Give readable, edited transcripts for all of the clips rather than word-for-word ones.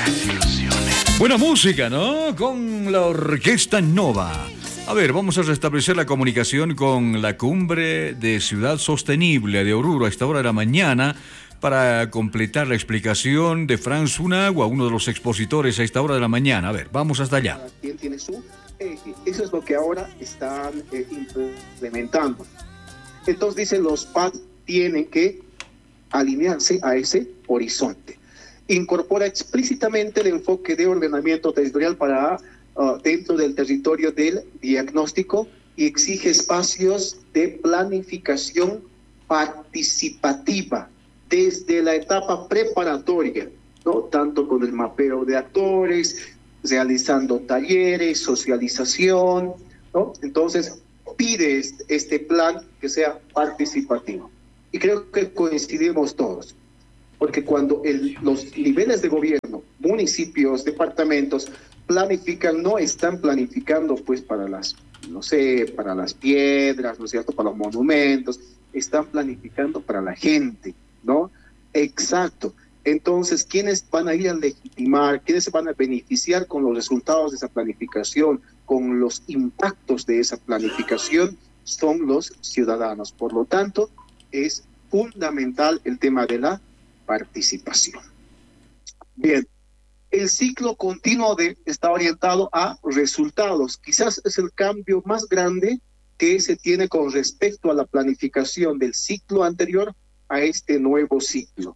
Buena música, ¿no? Con la Orquesta Nova. A ver, vamos a restablecer la comunicación con la Cumbre de Ciudad Sostenible de Oruro a esta hora de la mañana para completar la explicación de Franz Unagua, uno de los expositores a esta hora de la mañana. A ver, vamos hasta allá. ¿Quién tiene su eje? Eso es lo que ahora están implementando. Entonces dicen, los PAD tienen que alinearse a ese horizonte. Incorpora explícitamente el enfoque de ordenamiento territorial para dentro del territorio del diagnóstico y exige espacios de planificación participativa desde la etapa preparatoria, ¿no? Tanto con el mapeo de actores, realizando talleres, socialización, ¿no? Entonces pide este plan que sea participativo. Y creo que coincidimos todos, porque cuando los niveles de gobierno, municipios, departamentos, planifican, no están planificando pues para las, no sé, para las piedras, ¿no es cierto?, para los monumentos, están planificando para la gente, ¿no? Exacto. Entonces, ¿quiénes van a ir a legitimar, quiénes se van a beneficiar con los resultados de esa planificación, con los impactos de esa planificación? Son los ciudadanos. Por lo tanto, es fundamental el tema de la participación. Bien, el ciclo continuo está orientado a resultados. Quizás es el cambio más grande que se tiene con respecto a la planificación del ciclo anterior a este nuevo ciclo.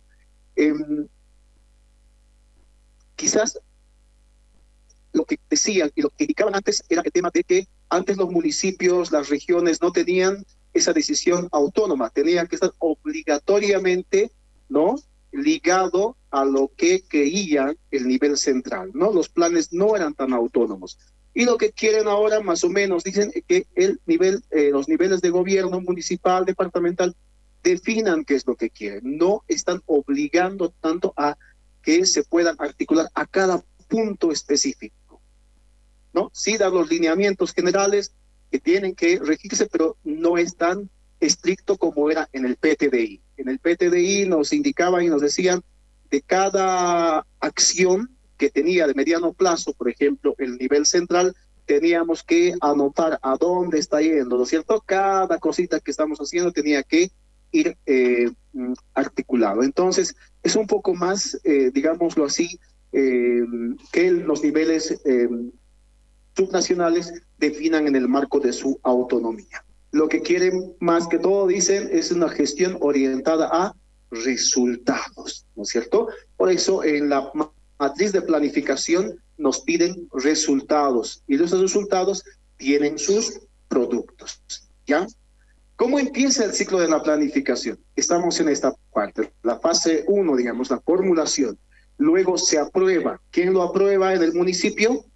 Quizás lo que decían y lo que indicaban antes era el tema de que antes los municipios, las regiones no tenían esa decisión autónoma, tenían que estar obligatoriamente, ¿no?, ligado a lo que creían el nivel central, ¿no? Los planes no eran tan autónomos. Y lo que quieren ahora, más o menos, dicen que los niveles de gobierno municipal, departamental, definan qué es lo que quieren. No están obligando tanto a que se puedan articular a cada punto específico, ¿no? Sí dan los lineamientos generales que tienen que regirse, pero no es tan estricto como era en el PTDI. En el PTDI nos indicaban y nos decían de cada acción que tenía de mediano plazo, por ejemplo, el nivel central, teníamos que anotar a dónde está yendo, ¿no es cierto? Cada cosita que estamos haciendo tenía que ir articulado. Entonces, es un poco más, digámoslo así, que los niveles subnacionales definan en el marco de su autonomía. Lo que quieren más que todo, dicen, es una gestión orientada a resultados, ¿no es cierto? Por eso en la matriz de planificación nos piden resultados y esos resultados tienen sus productos, ¿ya? ¿Cómo empieza el ciclo de la planificación? Estamos en esta parte, la fase 1, digamos, la formulación. Luego se aprueba. ¿Quién lo aprueba en el municipio?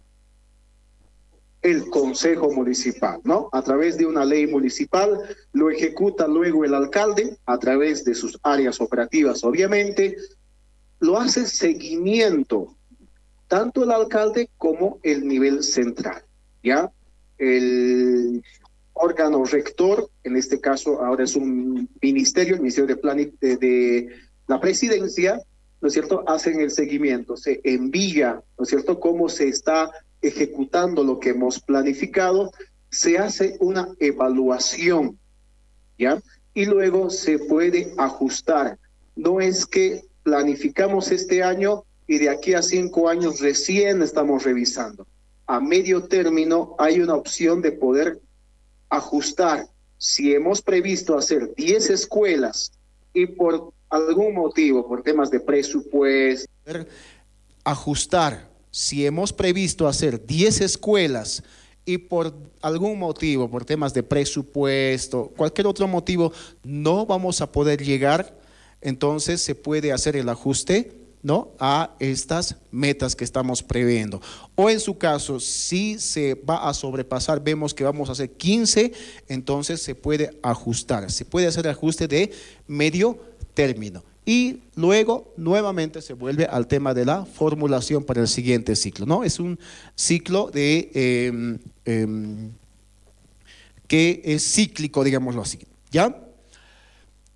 El Consejo Municipal, ¿no? A través de una ley municipal, lo ejecuta luego el alcalde, a través de sus áreas operativas, obviamente, lo hace seguimiento, tanto el alcalde como el nivel central, ¿ya? El órgano rector, en este caso ahora es un ministerio, el Ministerio de la Presidencia, ¿no es cierto?, hacen el seguimiento, se envía, ¿no es cierto?, cómo se está ejecutando lo que hemos planificado, se hace una evaluación, ¿ya? Y luego se puede ajustar. No es que planificamos este año y de aquí a 5 años recién estamos revisando. A medio término hay una opción de poder ajustar. Si hemos previsto hacer 10 escuelas y por algún motivo, por temas de presupuesto, ajustar. Si hemos previsto hacer 10 escuelas y por algún motivo, por temas de presupuesto, cualquier otro motivo, no vamos a poder llegar, entonces se puede hacer el ajuste, ¿no?, a estas metas que estamos previendo. O en su caso, si se va a sobrepasar, vemos que vamos a hacer 15, entonces se puede ajustar, se puede hacer el ajuste de medio término. Y luego nuevamente se vuelve al tema de la formulación para el siguiente ciclo, ¿no? Es un ciclo que es cíclico, digámoslo así, ¿ya?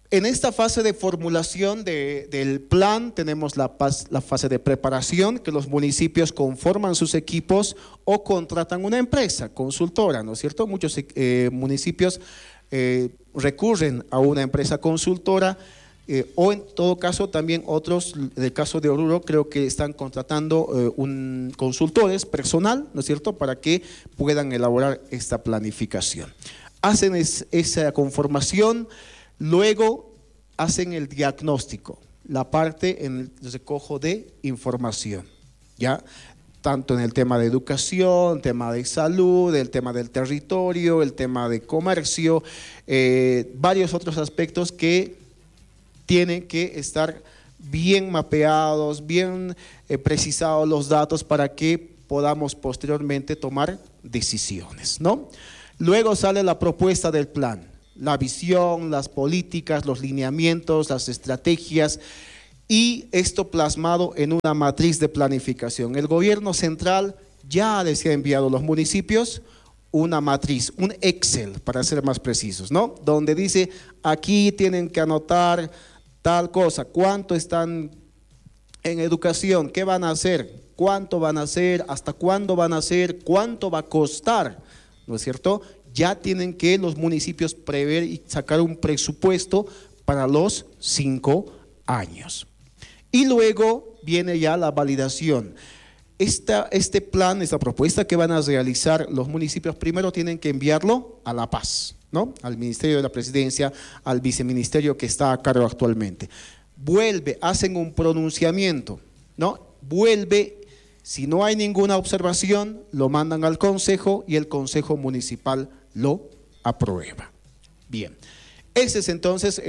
En esta fase de formulación del plan tenemos la fase de preparación, que los municipios conforman sus equipos o contratan una empresa consultora, ¿no es cierto? Muchos municipios recurren a una empresa consultora o en todo caso también otros, en el caso de Oruro, creo que están contratando consultores personal, ¿no es cierto?, para que puedan elaborar esta planificación. Hacen esa conformación. Luego hacen el diagnóstico, la parte en el recojo de información, ¿ya? Tanto en el tema de educación, tema de salud, el tema del territorio, el tema de comercio, varios otros aspectos que tienen que estar bien mapeados, bien precisados los datos para que podamos posteriormente tomar decisiones, ¿no? Luego sale la propuesta del plan. La visión, las políticas, los lineamientos, las estrategias y esto plasmado en una matriz de planificación. El gobierno central ya les ha enviado a los municipios una matriz, un Excel para ser más precisos, ¿no? Donde dice aquí tienen que anotar tal cosa, cuánto están en educación, qué van a hacer, cuánto van a hacer, hasta cuándo van a hacer, cuánto va a costar, ¿no es cierto? Ya tienen que los municipios prever y sacar un presupuesto para los 5 años. Y luego viene ya la validación. Este plan, esta propuesta que van a realizar los municipios, primero tienen que enviarlo a La Paz, ¿no? Al Ministerio de la Presidencia, al viceministerio que está a cargo actualmente. Hacen un pronunciamiento, ¿no? Si no hay ninguna observación, lo mandan al Consejo y el Consejo Municipal lo aprueba. Bien, ese es entonces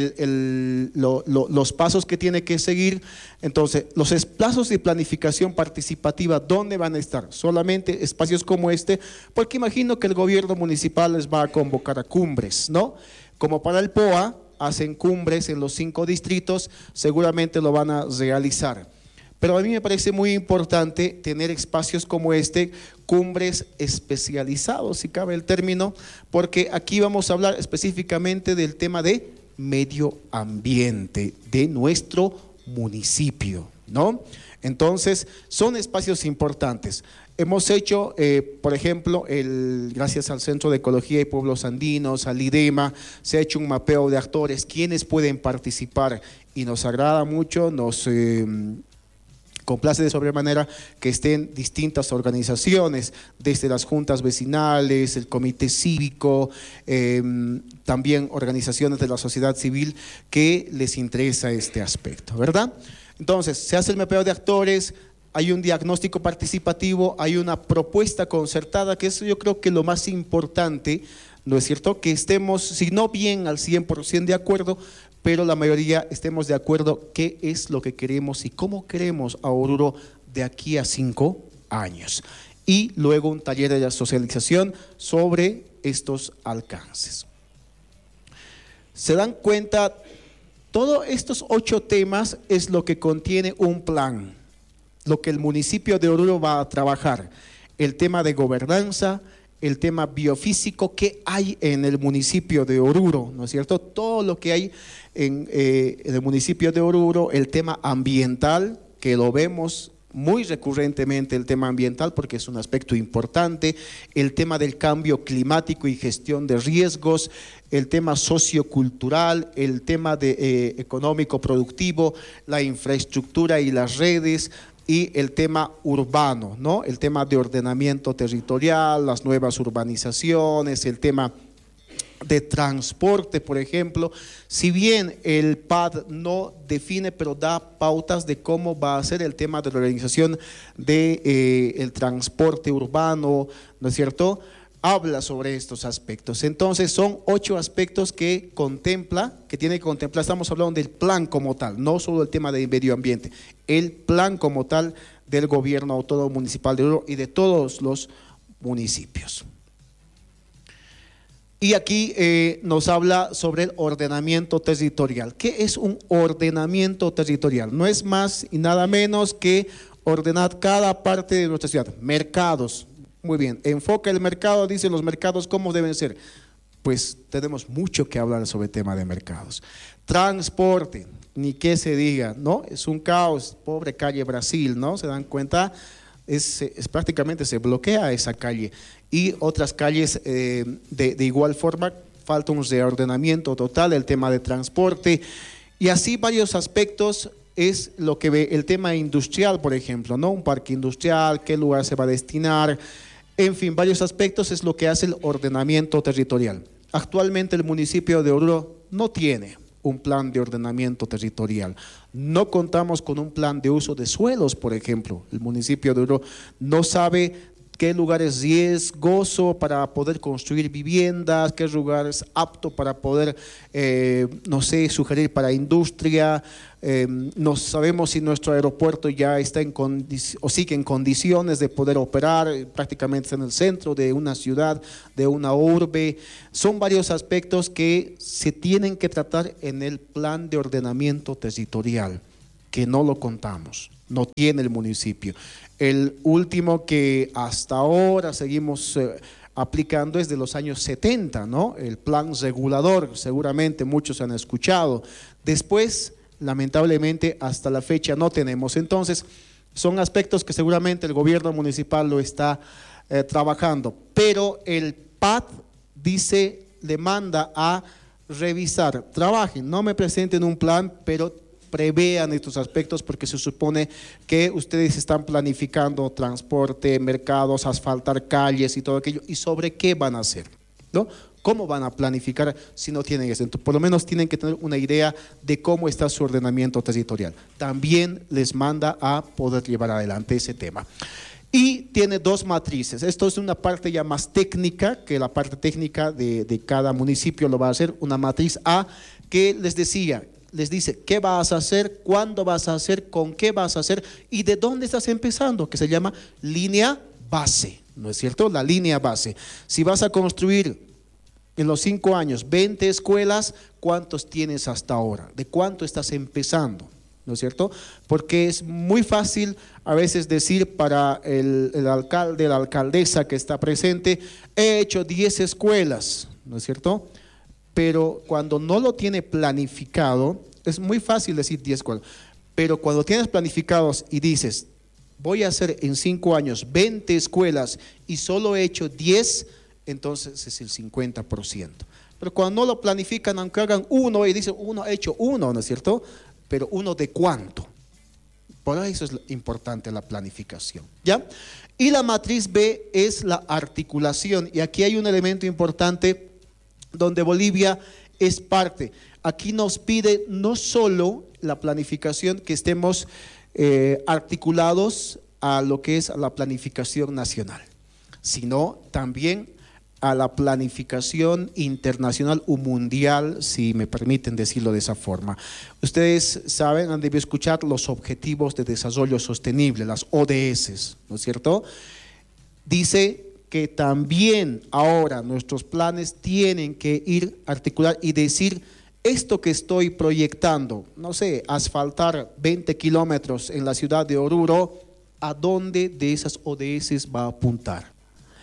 los pasos que tiene que seguir. Entonces, los plazos de planificación participativa, ¿dónde van a estar? Solamente espacios como este, porque imagino que el gobierno municipal les va a convocar a cumbres, ¿no? Como para el POA, hacen cumbres en los 5 distritos, seguramente lo van a realizar. Pero a mí me parece muy importante tener espacios como este, cumbres especializados, si cabe el término, porque aquí vamos a hablar específicamente del tema de medio ambiente de nuestro municipio, ¿no? Entonces, son espacios importantes. Hemos hecho, por ejemplo, gracias al Centro de Ecología y Pueblos Andinos, al IDEMA, se ha hecho un mapeo de actores, quienes pueden participar, y nos agrada mucho, nos complace de sobremanera que estén distintas organizaciones, desde las juntas vecinales, el comité cívico, también organizaciones de la sociedad civil que les interesa este aspecto, ¿verdad? Entonces, se hace el mapeo de actores, hay un diagnóstico participativo, hay una propuesta concertada, que eso yo creo que lo más importante, ¿no es cierto? Que estemos, si no bien al 100% de acuerdo, pero la mayoría estemos de acuerdo qué es lo que queremos y cómo queremos a Oruro de aquí a 5 años. Y luego un taller de socialización sobre estos alcances. Se dan cuenta, todos estos 8 temas es lo que contiene un plan, lo que el municipio de Oruro va a trabajar. El tema de gobernanza, el tema biofísico que hay en el municipio de Oruro, ¿no es cierto? Todo lo que hay en el municipio de Oruro, el tema ambiental, que lo vemos muy recurrentemente, el tema ambiental, porque es un aspecto importante, el tema del cambio climático y gestión de riesgos, el tema sociocultural, el tema de económico productivo, la infraestructura y las redes, y el tema urbano, ¿no? El tema de ordenamiento territorial, las nuevas urbanizaciones, el tema de transporte, por ejemplo. Si bien el PAD no define, pero da pautas de cómo va a ser el tema de la organización del transporte urbano, ¿no es cierto?, habla sobre estos aspectos. Entonces son 8 aspectos que tiene que contemplar, estamos hablando del plan como tal, no solo el tema de medio ambiente, el plan como tal del gobierno autónomo municipal de Oruro y de todos los municipios. Y aquí nos habla sobre el ordenamiento territorial. ¿Qué es un ordenamiento territorial? No es más y nada menos que ordenar cada parte de nuestra ciudad. Mercados. Muy bien, enfoca el mercado, dice los mercados cómo deben ser. pues tenemos mucho que hablar sobre el tema de mercados. Transporte, ni qué se diga, ¿no? Es un caos, pobre calle Brasil, ¿no? Se dan cuenta, es prácticamente se bloquea esa calle. Y otras calles de igual forma, falta un reordenamiento total, el tema de transporte, y así varios aspectos. Es lo que ve el tema industrial, por ejemplo, ¿no? Un parque industrial, qué lugar se va a destinar, en fin, varios aspectos es lo que hace el ordenamiento territorial. Actualmente el municipio de Oruro no tiene un plan de ordenamiento territorial. No contamos con un plan de uso de suelos, por ejemplo. El municipio de Oruro no sabe qué lugar es riesgoso para poder construir viviendas, qué lugar es apto para poder, no sé, sugerir para industria. No sabemos si nuestro aeropuerto ya está o sigue en condiciones de poder operar, prácticamente en el centro de una ciudad, de una urbe. Son varios aspectos que se tienen que tratar en el plan de ordenamiento territorial, que no lo contamos, no tiene el municipio. El último que hasta ahora seguimos aplicando es de los años 70, ¿no? El plan regulador, seguramente muchos han escuchado. Después, lamentablemente, hasta la fecha no tenemos. Entonces, son aspectos que seguramente el gobierno municipal lo está trabajando. Pero el PAD dice, le manda a revisar, trabajen, no me presenten un plan, pero prevean estos aspectos porque se supone que ustedes están planificando transporte, mercados, asfaltar calles y todo aquello. ¿Y sobre qué van a hacer? ¿No? ¿Cómo van a planificar si no tienen eso? Entonces, por lo menos tienen que tener una idea de cómo está su ordenamiento territorial. También les manda a poder llevar adelante ese tema. Y tiene dos matrices. Esto es una parte ya más técnica, que la parte técnica de cada municipio lo va a hacer. Una matriz A que les dice qué vas a hacer, cuándo vas a hacer, con qué vas a hacer y de dónde estás empezando, que se llama línea base, ¿no es cierto? La línea base. Si vas a construir en los 5 años 20 escuelas, ¿cuántos tienes hasta ahora? ¿De cuánto estás empezando? ¿No es cierto? Porque es muy fácil a veces decir para el alcalde, la alcaldesa que está presente, he hecho 10 escuelas, ¿no es cierto? Pero cuando no lo tiene planificado, es muy fácil decir 10 escuelas, pero cuando tienes planificados y dices, voy a hacer en 5 años 20 escuelas y solo he hecho 10, entonces es el 50%. Pero cuando no lo planifican, aunque hagan uno y dicen, uno ha hecho uno, ¿no es cierto? Pero uno de cuánto. Por eso es importante la planificación, ¿ya? Y la matriz B es la articulación, y aquí hay un elemento importante donde Bolivia es parte. Aquí nos pide no solo la planificación, que estemos articulados a lo que es la planificación nacional, sino también a la planificación internacional o mundial, si me permiten decirlo de esa forma. Ustedes saben, han debido escuchar los Objetivos de Desarrollo Sostenible, las ODS, ¿no es cierto? Dice que también ahora nuestros planes tienen que ir a articular y decir, esto que estoy proyectando, no sé, asfaltar 20 kilómetros en la ciudad de Oruro, ¿a dónde de esas ODS va a apuntar?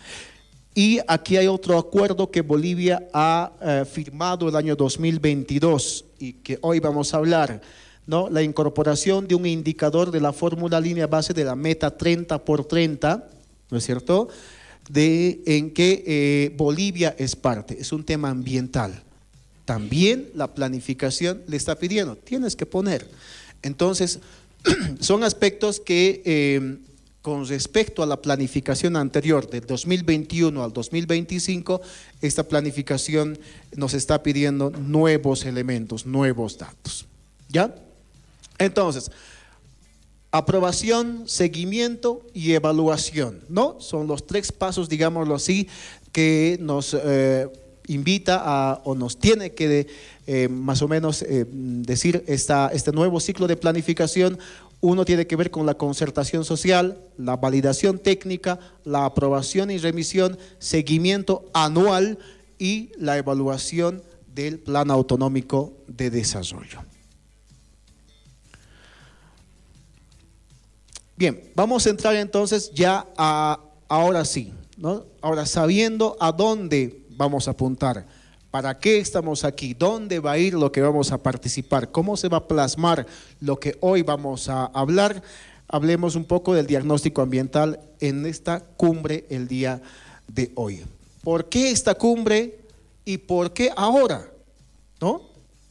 Y aquí hay otro acuerdo que Bolivia ha firmado el año 2022 y que hoy vamos a hablar, ¿no? La incorporación de un indicador de la fórmula línea base de la meta 30x30, ¿no es cierto?, en que Bolivia es parte, es un tema ambiental. También la planificación le está pidiendo, tienes que poner. Entonces, son aspectos que con respecto a la planificación anterior del 2021 al 2025, esta planificación nos está pidiendo nuevos elementos, nuevos datos, ¿ya? Entonces, aprobación, seguimiento y evaluación, ¿no? Son los 3 pasos, digámoslo así, que nos invita o nos tiene que más o menos decir este nuevo ciclo de planificación. Uno tiene que ver con la concertación social, la validación técnica, la aprobación y remisión, seguimiento anual y la evaluación del Plan Autonómico de Desarrollo. Bien, vamos a entrar entonces ya ahora sí, ¿no? Ahora, sabiendo a dónde vamos a apuntar, ¿Para qué estamos aquí? ¿Dónde va a ir lo que vamos a participar? ¿Cómo se va a plasmar lo que hoy vamos a hablar? Hablemos un poco del diagnóstico ambiental en esta cumbre el día de hoy. ¿Por qué esta cumbre y por qué ahora? ¿No?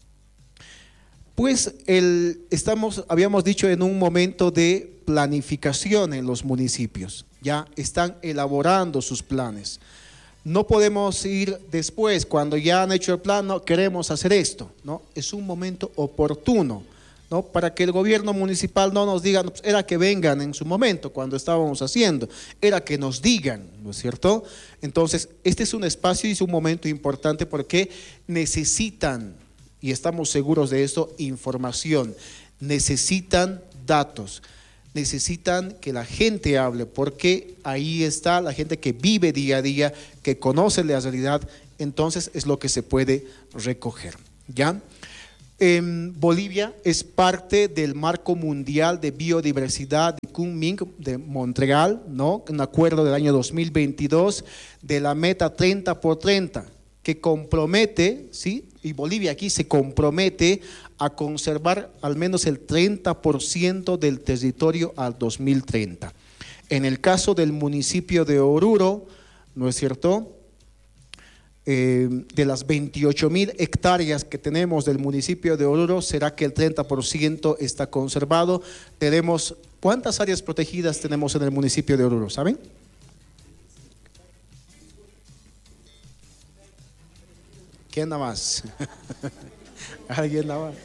Pues habíamos dicho en un momento de planificación en los municipios. Ya están elaborando sus planes. No podemos ir después, cuando ya han hecho el plan, no queremos hacer esto, ¿no? Es un momento oportuno, ¿no? Para que el gobierno municipal no nos diga, no, pues era que vengan en su momento, cuando estábamos haciendo, era que nos digan, ¿no es cierto? Entonces, este es un espacio y es un momento importante porque necesitan, y estamos seguros de esto, información, necesitan datos. Necesitan que la gente hable, porque ahí está la gente que vive día a día, que conoce la realidad, entonces es lo que se puede recoger, ¿ya? Bolivia es parte del Marco Mundial de Biodiversidad de Kunming de Montreal, ¿no? Un acuerdo del año 2022 de la meta 30x30, que compromete, ¿sí? Y Bolivia aquí se compromete a conservar al menos el 30% del territorio al 2030. En el caso del municipio de Oruro, ¿no es cierto? De las 28.000 hectáreas que tenemos del municipio de Oruro, será que el 30% está conservado. Tenemos, ¿cuántas áreas protegidas tenemos en el municipio de Oruro? ¿Saben? ¿Quién nada más? ¿Alguien nada más?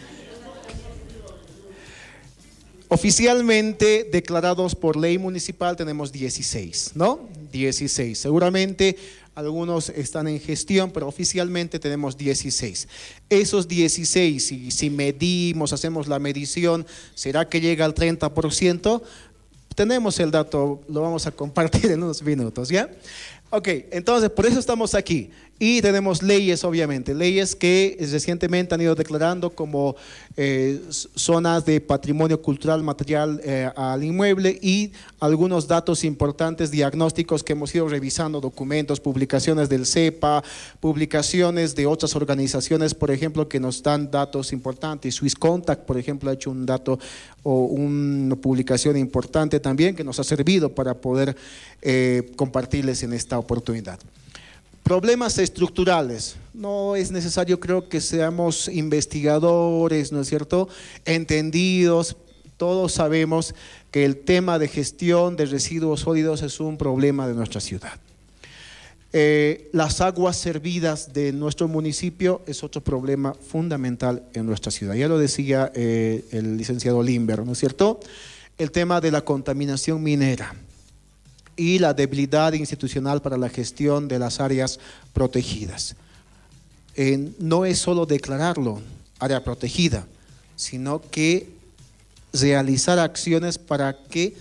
Oficialmente declarados por ley municipal tenemos 16, ¿no? 16. Seguramente algunos están en gestión, pero oficialmente tenemos 16. Esos 16, si medimos, hacemos la medición, ¿será que llega al 30%? Tenemos el dato, lo vamos a compartir en unos minutos, ¿ya? Ok, entonces por eso estamos aquí. Y tenemos leyes, obviamente, leyes que recientemente han ido declarando como zonas de patrimonio cultural material al inmueble, y algunos datos importantes, diagnósticos que hemos ido revisando, documentos, publicaciones del CEPA, publicaciones de otras organizaciones, por ejemplo, que nos dan datos importantes. Swiss Contact, por ejemplo, ha hecho un dato o una publicación importante también que nos ha servido para poder compartirles en esta oportunidad. Problemas estructurales. No es necesario, creo, que seamos investigadores, ¿no es cierto?, entendidos. Todos sabemos que el tema de gestión de residuos sólidos es un problema de nuestra ciudad. Las aguas servidas de nuestro municipio es otro problema fundamental en nuestra ciudad. Ya lo decía el licenciado Limber, ¿no es cierto? El tema de la contaminación minera y la debilidad institucional para la gestión de las áreas protegidas. No es solo declararlo área protegida, sino que realizar acciones para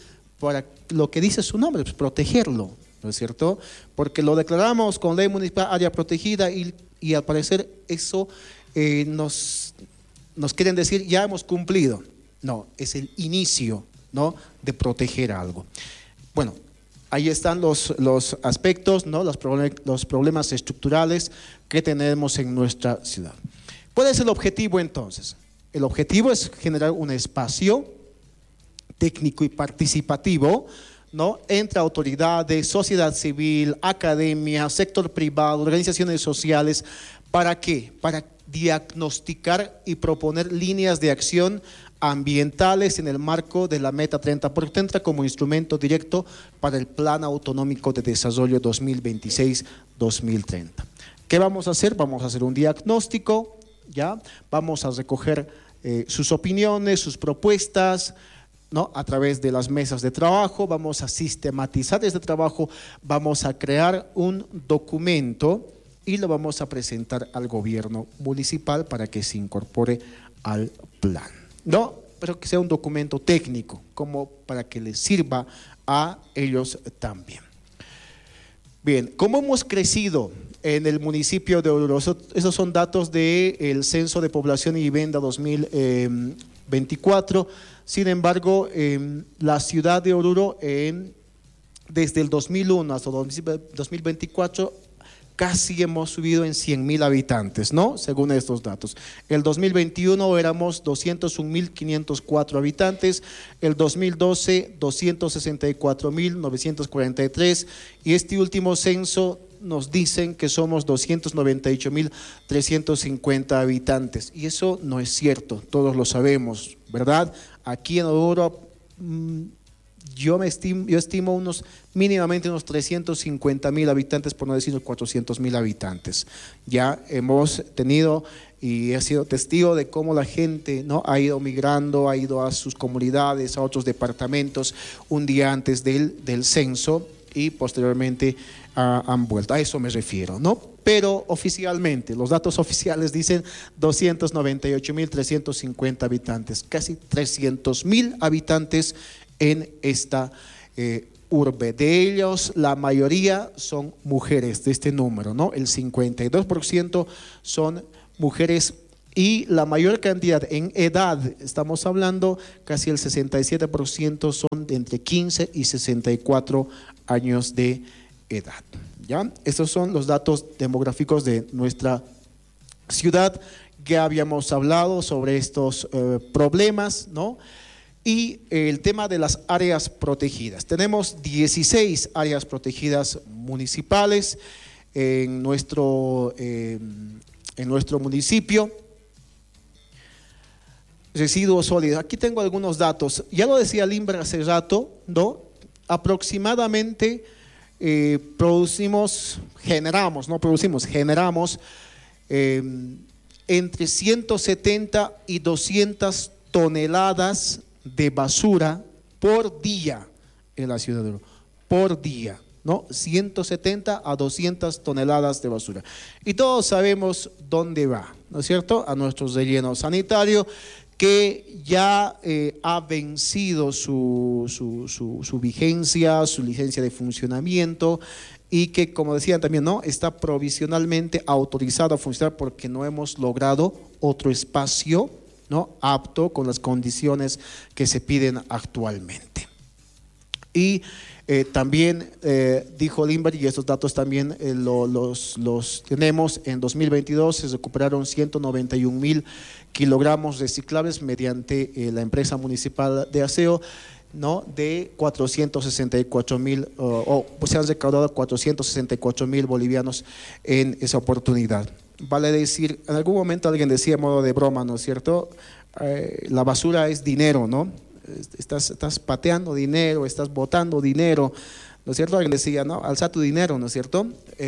lo que dice su nombre, pues protegerlo, ¿no es cierto? Porque lo declaramos con ley municipal área protegida y al parecer eso nos quieren decir ya hemos cumplido. No, es el inicio, ¿no?, de proteger algo. Bueno, ahí están los aspectos, ¿no?, los problemas estructurales que tenemos en nuestra ciudad. ¿Cuál es el objetivo entonces? El objetivo es generar un espacio técnico y participativo, ¿no?, entre autoridades, sociedad civil, academia, sector privado, organizaciones sociales. ¿Para qué? Para diagnosticar y proponer líneas de acción ambientales en el marco de la meta 30x30 como instrumento directo para el Plan Autonómico de Desarrollo 2026-2030. ¿Qué vamos a hacer? Vamos a hacer un diagnóstico, ¿ya? Vamos a recoger sus opiniones, sus propuestas, ¿no?, a través de las mesas de trabajo. Vamos a sistematizar este trabajo, vamos a crear un documento y lo vamos a presentar al gobierno municipal para que se incorpore al plan. No, pero que sea un documento técnico, como para que les sirva a ellos también. Bien, ¿cómo hemos crecido en el municipio de Oruro? Esos son datos del Censo de Población y Vivienda 2024. Sin embargo, la ciudad de Oruro, desde el 2001 hasta 2024, casi hemos subido en 100.000 habitantes, ¿no? Según estos datos. El 2021 éramos 201.504 habitantes, el 2012 264.943 y este último censo nos dicen que somos 298.350 habitantes y eso no es cierto, todos lo sabemos, ¿verdad? Aquí en Oruro yo estimo mínimamente unos 350.000 habitantes, por no decir 400.000 habitantes. Ya hemos tenido y he sido testigo de cómo la gente, ¿no?, ha ido migrando, ha ido a sus comunidades, a otros departamentos un día antes del censo y posteriormente han vuelto. A eso me refiero, ¿no? Pero oficialmente, los datos oficiales dicen 298.350 habitantes, casi 300.000 habitantes en esta urbe. De ellos, la mayoría son mujeres de este número, ¿no? El 52% son mujeres y la mayor cantidad en edad, estamos hablando, casi el 67% son de entre 15 y 64 años de edad. ¿Ya? Estos son los datos demográficos de nuestra ciudad. Ya habíamos hablado sobre estos problemas, ¿no? Y el tema de las áreas protegidas. Tenemos 16 áreas protegidas municipales en nuestro municipio. Residuos sólidos. Aquí tengo algunos datos. Ya lo decía Limber hace rato, ¿no? Aproximadamente generamos entre 170 y 200 toneladas de basura por día en la ciudad de Oruro, por día, ¿no? 170 a 200 toneladas de basura. Y todos sabemos dónde va, ¿no es cierto? A nuestro relleno sanitario, que ya ha vencido su vigencia, su licencia de funcionamiento y que, como decían también, ¿no?, está provisionalmente autorizado a funcionar porque no hemos logrado otro espacio, ¿no?, apto con las condiciones que se piden actualmente. Y también dijo Limber, y estos datos también los tenemos, en 2022 se recuperaron 191.000 kilogramos reciclables mediante la empresa municipal de aseo, ¿no?, de 464.000, se han recaudado 464.000 bolivianos en esa oportunidad. Vale decir, en algún momento alguien decía a modo de broma, ¿no es cierto? La basura es dinero, ¿no? Estás pateando dinero, estás botando dinero, ¿no es cierto? Alguien decía, ¿no?, alza tu dinero, ¿no es cierto?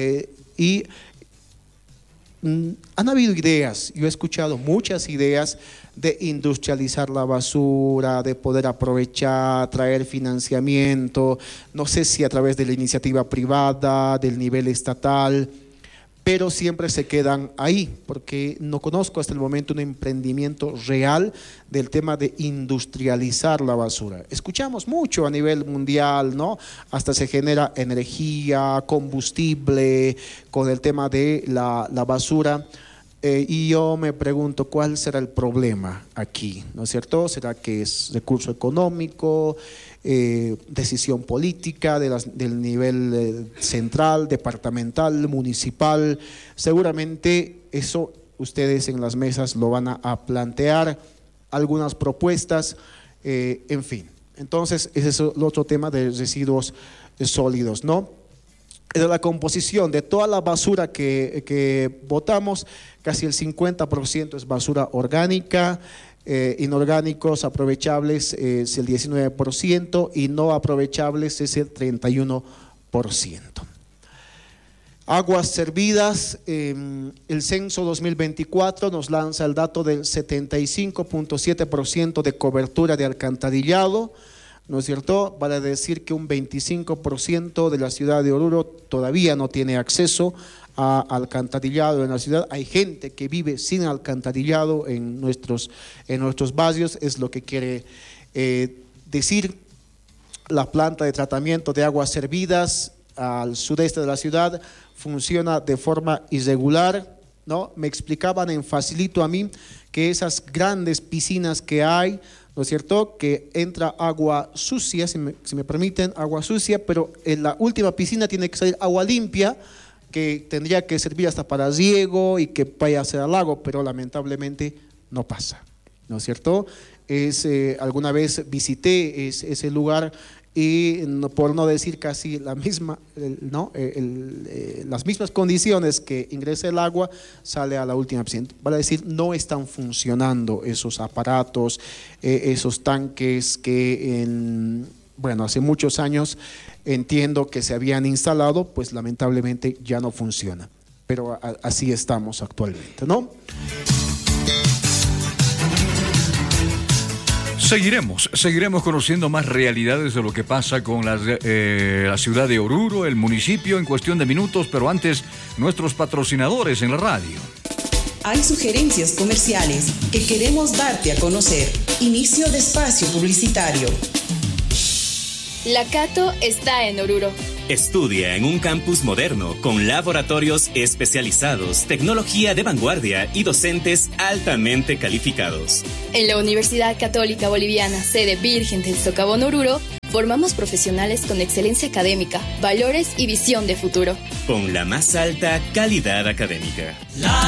Han habido ideas, yo he escuchado muchas ideas de industrializar la basura, de poder aprovechar, traer financiamiento, no sé si a través de la iniciativa privada, del nivel estatal, pero siempre se quedan ahí, porque no conozco hasta el momento un emprendimiento real del tema de industrializar la basura. Escuchamos mucho a nivel mundial, ¿no? Hasta se genera energía, combustible con el tema de la basura. Y yo me pregunto, ¿cuál será el problema aquí? ¿No es cierto? ¿Será que es recurso económico, decisión política del nivel central, departamental, municipal? Seguramente eso ustedes en las mesas lo van a plantear, algunas propuestas, en fin. Entonces, ese es el otro tema de residuos sólidos, ¿no? De la composición de toda la basura que botamos, casi el 50% es basura orgánica, inorgánicos aprovechables es el 19% y no aprovechables es el 31%. Aguas servidas, el censo 2024 nos lanza el dato del 75.7% de cobertura de alcantarillado, ¿no es cierto? Vale decir que un 25% de la ciudad de Oruro todavía no tiene acceso a alcantarillado en la ciudad. Hay gente que vive sin alcantarillado en nuestros barrios, es lo que quiere decir. La planta de tratamiento de aguas servidas al sudeste de la ciudad funciona de forma irregular, ¿no? Me explicaban en Facilito a mí que esas grandes piscinas que hay, ¿no es cierto?, que entra agua sucia, si me permiten, agua sucia, pero en la última piscina tiene que salir agua limpia, que tendría que servir hasta para riego y que vaya a ser al lago, pero lamentablemente no pasa, ¿no es cierto? Alguna vez visité ese lugar y por no decir casi las mismas condiciones que ingresa el agua, sale a la última opción. Vale decir, no están funcionando esos aparatos, esos tanques que hace muchos años entiendo que se habían instalado, pues lamentablemente ya no funciona. Pero así estamos actualmente, ¿no? Seguiremos conociendo más realidades de lo que pasa con la ciudad de Oruro, el municipio, en cuestión de minutos, pero antes, nuestros patrocinadores en la radio. Hay sugerencias comerciales que queremos darte a conocer. Inicio de espacio publicitario. La Cato está en Oruro. Estudia en un campus moderno con laboratorios especializados, tecnología de vanguardia y docentes altamente calificados. En la Universidad Católica Boliviana, sede Virgen del Socavón Oruro, formamos profesionales con excelencia académica, valores y visión de futuro. Con la más alta calidad académica.